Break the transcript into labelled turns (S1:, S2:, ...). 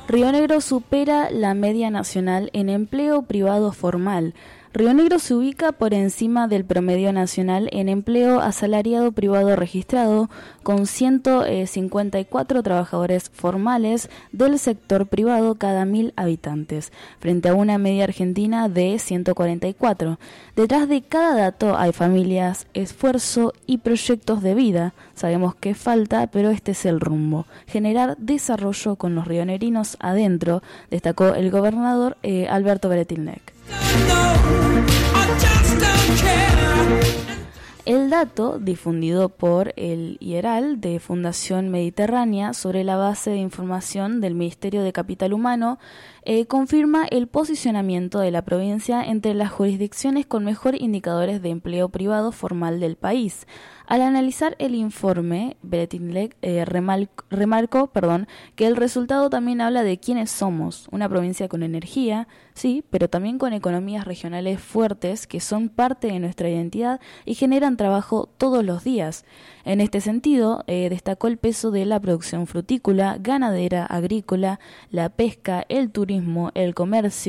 S1: Río Negro supera la media nacional en empleo privado formal. Río Negro se ubica por encima del promedio nacional en empleo asalariado privado registrado, con 154 trabajadores formales del sector privado cada 1.000 habitantes, frente a una media argentina de 144. Detrás de cada dato hay familias, esfuerzo y proyectos de vida. Sabemos que falta, pero este es el rumbo: generar desarrollo con los rionegrinos adentro, destacó el gobernador Alberto Bretilnec. El dato, difundido por el IERAL de Fundación Mediterránea sobre la base de información del Ministerio de Capital Humano, confirma el posicionamiento de la provincia entre las jurisdicciones con mejor indicadores de empleo privado formal del país. Al analizar el informe, Bretilnec remarcó que el resultado también habla de quiénes somos, una provincia con energía, sí, pero también con economías regionales fuertes que son parte de nuestra identidad y generan trabajo todos los días. En este sentido, destacó el peso de la producción frutícola, ganadera, agrícola, la pesca, el turismo, el comercio,